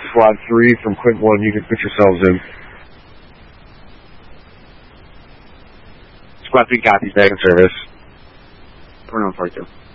Squad 3 from Quint 1. You can put yourselves in. Squad 3 copies, back in service. 4142.